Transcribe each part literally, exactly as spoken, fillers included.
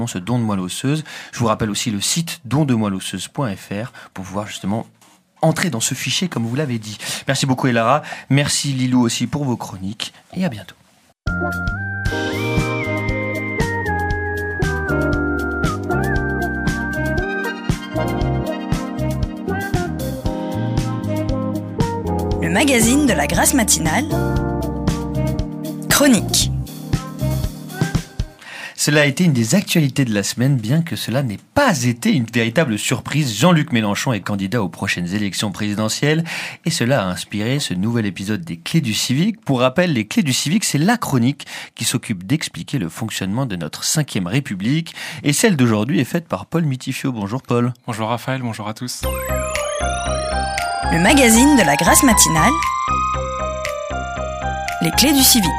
ce don de moelle osseuse. Je vous rappelle aussi le site don de moelle osseuse point f r pour pouvoir justement entrer dans ce fichier comme vous l'avez dit. Merci beaucoup Elara, merci Lilou aussi pour vos chroniques et à bientôt. Le magazine de la Grasse matinale, chronique. Cela a été une des actualités de la semaine, bien que cela n'ait pas été une véritable surprise. Jean-Luc Mélenchon est candidat aux prochaines élections présidentielles et cela a inspiré ce nouvel épisode des Clés du Civique. Pour rappel, les Clés du Civique, c'est la chronique qui s'occupe d'expliquer le fonctionnement de notre cinquième République et celle d'aujourd'hui est faite par Paul Mitifio. Bonjour Paul. Bonjour Raphaël, bonjour à tous. Le magazine de la Grasse matinale, les Clés du Civique.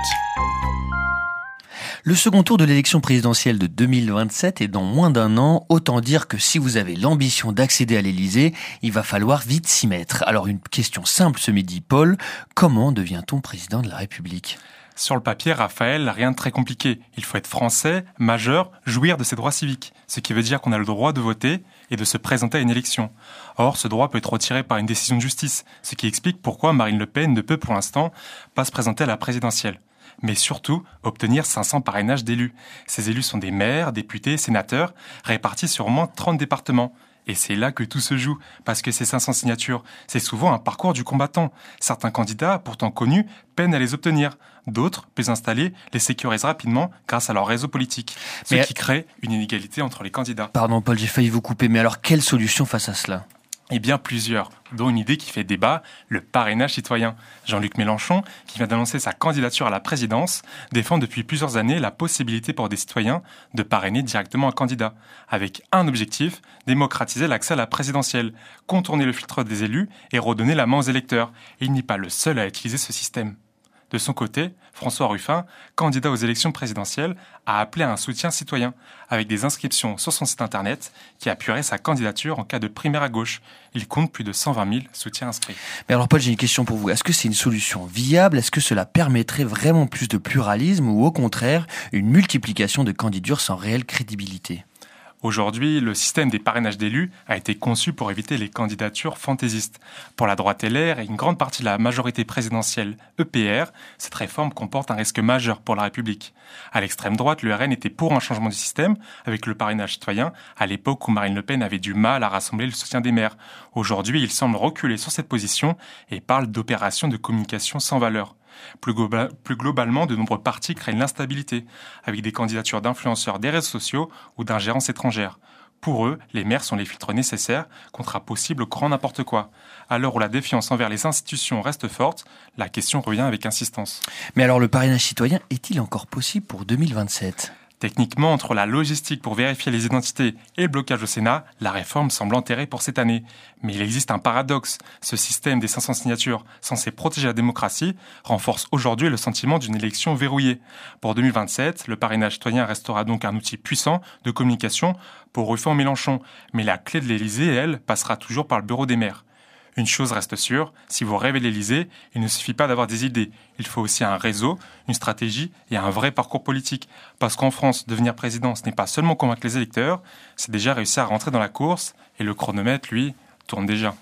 Le second tour de l'élection présidentielle de deux mille vingt-sept est dans moins d'un an. Autant dire que si vous avez l'ambition d'accéder à l'Élysée, il va falloir vite s'y mettre. Alors une question simple ce midi, Paul. Comment devient-on président de la République ? Sur le papier, Raphaël, rien de très compliqué. Il faut être français, majeur, jouir de ses droits civiques. Ce qui veut dire qu'on a le droit de voter et de se présenter à une élection. Or, ce droit peut être retiré par une décision de justice, ce qui explique pourquoi Marine Le Pen ne peut pour l'instant pas se présenter à la présidentielle. Mais surtout, obtenir cinq cents parrainages d'élus. Ces élus sont des maires, députés, sénateurs, répartis sur au moins trente départements. Et c'est là que tout se joue, parce que ces cinq cents signatures, c'est souvent un parcours du combattant. Certains candidats, pourtant connus, peinent à les obtenir. D'autres, plus installés, les sécurisent rapidement grâce à leur réseau politique. Ce mais qui crée une inégalité entre les candidats. Pardon Paul, j'ai failli vous couper, mais alors quelle solution face à cela ? Eh bien plusieurs, dont une idée qui fait débat, le parrainage citoyen. Jean-Luc Mélenchon, qui vient d'annoncer sa candidature à la présidence, défend depuis plusieurs années la possibilité pour des citoyens de parrainer directement un candidat, avec un objectif, démocratiser l'accès à la présidentielle, contourner le filtre des élus et redonner la main aux électeurs. Et il n'est pas le seul à utiliser ce système. De son côté, François Ruffin, candidat aux élections présidentielles, a appelé à un soutien citoyen, avec des inscriptions sur son site internet qui appuierait sa candidature en cas de primaire à gauche. Il compte plus de cent vingt mille soutiens inscrits. Mais alors Paul, j'ai une question pour vous. Est-ce que c'est une solution viable ? Est-ce que cela permettrait vraiment plus de pluralisme ou au contraire une multiplication de candidatures sans réelle crédibilité ? Aujourd'hui, le système des parrainages d'élus a été conçu pour éviter les candidatures fantaisistes. Pour la droite L R et une grande partie de la majorité présidentielle E P R, cette réforme comporte un risque majeur pour la République. À l'extrême droite, le R N était pour un changement du système, avec le parrainage citoyen, à l'époque où Marine Le Pen avait du mal à rassembler le soutien des maires. Aujourd'hui, il semble reculer sur cette position et parle d'opérations de communication sans valeur. Plus, globa- plus globalement, de nombreux partis craignent l'instabilité, avec des candidatures d'influenceurs des réseaux sociaux ou d'ingérences étrangères. Pour eux, les maires sont les filtres nécessaires contre un possible grand n'importe quoi. À l'heure où la défiance envers les institutions reste forte, la question revient avec insistance. Mais alors le parrainage citoyen est-il encore possible pour deux mille vingt-sept ? Techniquement, entre la logistique pour vérifier les identités et le blocage au Sénat, la réforme semble enterrée pour cette année. Mais il existe un paradoxe. Ce système des cinq cents signatures, censé protéger la démocratie, renforce aujourd'hui le sentiment d'une élection verrouillée. Pour deux mille vingt-sept, le parrainage citoyen restera donc un outil puissant de communication pour Ruffin et Mélenchon. Mais la clé de l'Élysée, elle, passera toujours par le bureau des maires. Une chose reste sûre, si vous rêvez l'Élysée, il ne suffit pas d'avoir des idées. Il faut aussi un réseau, une stratégie et un vrai parcours politique. Parce qu'en France, devenir président, ce n'est pas seulement convaincre les électeurs, c'est déjà réussir à rentrer dans la course et le chronomètre, lui, tourne déjà.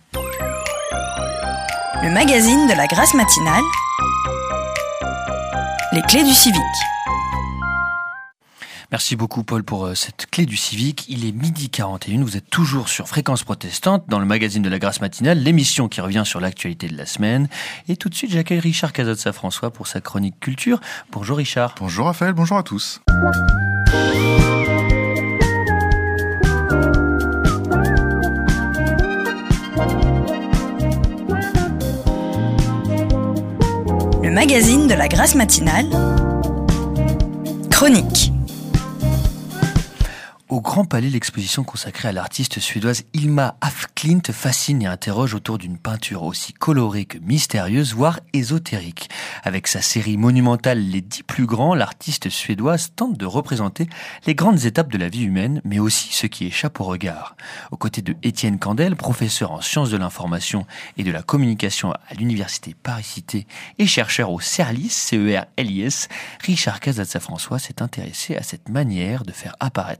Le magazine de la Grasse matinale, les Clés du Civique. Merci beaucoup Paul pour euh, cette clé du civique. Il est midi quarante et un, vous êtes toujours sur Fréquence Protestante dans le magazine de la Grasse matinale, l'émission qui revient sur l'actualité de la semaine. Et tout de suite, j'accueille Richard Cazotza-François pour sa chronique culture. Bonjour Richard. Bonjour Raphaël, bonjour à tous. Le magazine de la Grasse matinale, chronique. Au Grand Palais, l'exposition consacrée à l'artiste suédoise Hilma af Klint fascine et interroge autour d'une peinture aussi colorée que mystérieuse, voire ésotérique. Avec sa série monumentale Les Dix plus grands, l'artiste suédoise tente de représenter les grandes étapes de la vie humaine, mais aussi ce qui échappe au regard. Aux côtés de Étienne Candel, professeur en sciences de l'information et de la communication à l'université Paris-Cité et chercheur au CERLIS, C E R L I S, Richard Cazotza-François s'est intéressé à cette manière de faire apparaître